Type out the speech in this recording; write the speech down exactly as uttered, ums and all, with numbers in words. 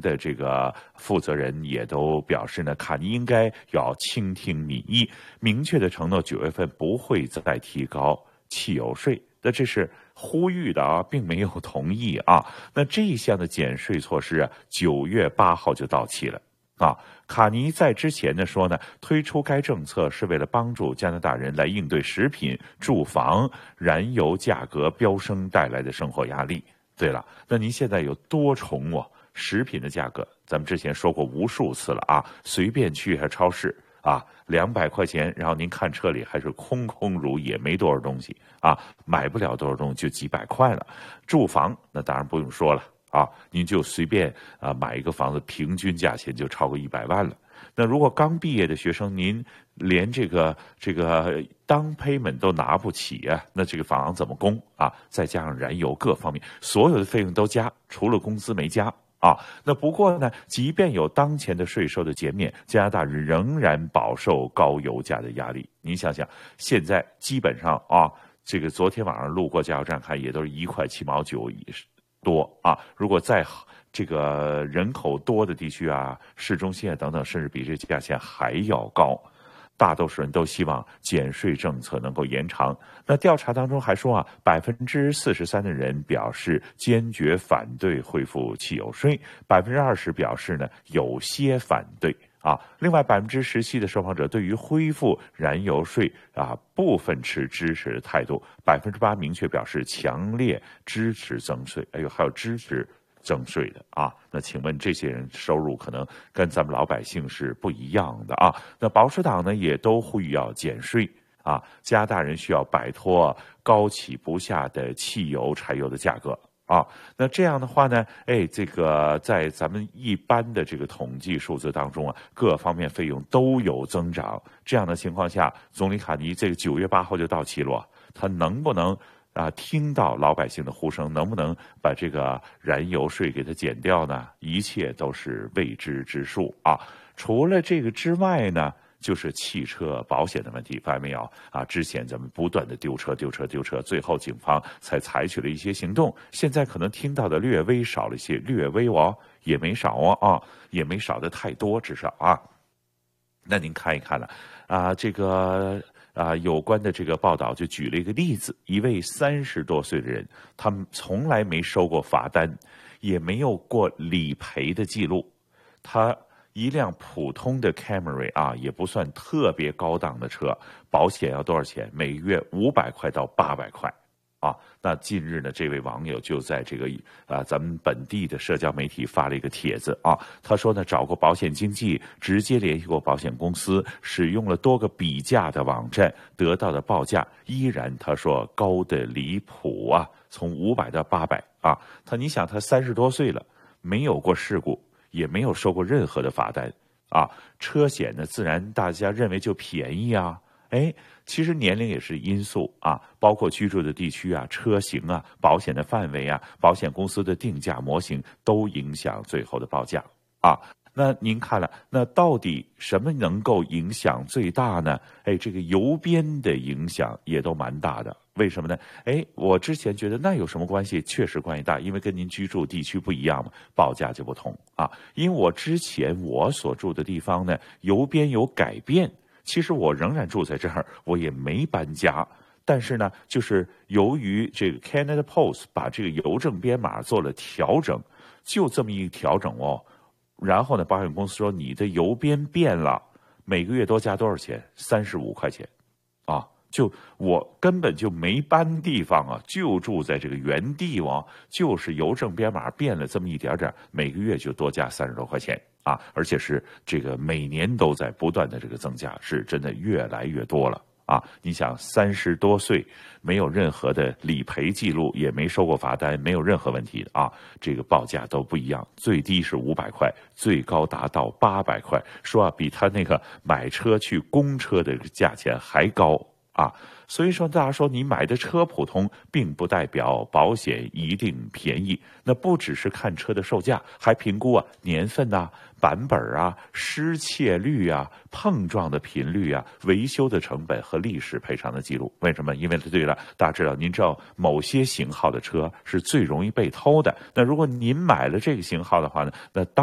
的这个负责人也都表示呢，卡尼应该要倾听民意，明确的承诺九月份不会再提高汽油税。那这是呼吁的啊，并没有同意啊。那这一项的减税措施啊，九月八号就到期了啊。卡尼在之前呢说呢，推出该政策是为了帮助加拿大人来应对食品、住房、燃油价格飙升带来的生活压力。对了，那您现在有多重哦？食品的价格，咱们之前说过无数次了啊，随便去一下超市啊，两百块钱，然后您看车里还是空空如也，没多少东西啊，买不了多少东西，就几百块了。住房那当然不用说了啊，您就随便啊买一个房子，平均价钱就超过一百万了。那如果刚毕业的学生，您连这个这个down payment都拿不起啊，那这个房怎么供啊？再加上燃油各方面，所有的费用都加，除了工资没加。啊，那不过呢，即便有当前的税收的减免，加拿大人仍然饱受高油价的压力。您想想，现在基本上啊，这个昨天晚上路过加油站看，也都是一块七毛九多啊。如果在这个人口多的地区啊，市中心啊等等，甚至比这价钱还要高。大多数人都希望减税政策能够延长。那调查当中还说啊，百分之四十三的人表示坚决反对恢复汽油税，百分之二十表示呢有些反对啊。另外百分之十七的受访者对于恢复燃油税啊部分持支持的态度，百分之八明确表示强烈支持增税。哎呦，还有支持征税的啊，那请问这些人收入可能跟咱们老百姓是不一样的啊。那保守党呢也都呼吁要减税啊，加拿大人需要摆脱高企不下的汽油、柴油的价格啊。那这样的话呢，哎，这个在咱们一般的这个统计数字当中啊，各方面费用都有增长。这样的情况下，总理卡尼这个九月八号就到期了，他能不能？啊，听到老百姓的呼声，能不能把这个燃油税给它减掉呢？一切都是未知之数啊！除了这个之外呢，就是汽车保险的问题，发现没有啊？之前咱们不断的丢车、丢车、丢车，最后警方才采取了一些行动。现在可能听到的略微少了一些，略微哦，也没少哦啊，也没少的太多，至少啊。那您看一看了啊，这个。啊，有关的这个报道就举了一个例子，一位三十多岁的人，他们从来没收过罚单，也没有过理赔的记录。他一辆普通的 Camry 啊，也不算特别高档的车，保险要多少钱？每个月五百块到八百块。啊，那近日呢，这位网友就在这个啊咱们本地的社交媒体发了一个帖子啊，他说呢，找过保险经纪，直接联系过保险公司，使用了多个比价的网站，得到的报价依然他说高的离谱啊，从五百到八百啊。他你想他三十多岁了，没有过事故，也没有收过任何的罚单啊，车险呢自然大家认为就便宜啊。哎，其实年龄也是因素啊，包括居住的地区啊、车型啊、保险的范围啊、保险公司的定价模型都影响最后的报价啊。那您看了，那到底什么能够影响最大呢？哎，这个邮编的影响也都蛮大的。为什么呢？哎，我之前觉得那有什么关系？确实关系大，因为跟您居住地区不一样嘛，报价就不同啊。因为我之前我所住的地方呢，邮编有改变。其实我仍然住在这儿，我也没搬家。但是呢，就是由于这个 Canada Post 把这个邮政编码做了调整，就这么一调整哦。然后呢，保险公司说你的邮编变了，每个月多加多少钱？三十五块钱，啊，就我根本就没搬地方啊，就住在这个原地哦，就是邮政编码变了这么一点点，每个月就多加三十多块钱。啊，而且是这个每年都在不断的这个增加，是真的越来越多了啊！你想三十多岁没有任何的理赔记录，也没收过罚单，没有任何问题的啊，这个报价都不一样，最低是五百块，最高达到八百块，说啊比他那个买车去公车的价钱还高啊！所以说，大家说你买的车普通，并不代表保险一定便宜。那不只是看车的售价，还评估啊年份啊、版本啊、失窃率啊、碰撞的频率啊、维修的成本和历史赔偿的记录。为什么？因为对了，大家知道，您知道某些型号的车是最容易被偷的。那如果您买了这个型号的话呢，那当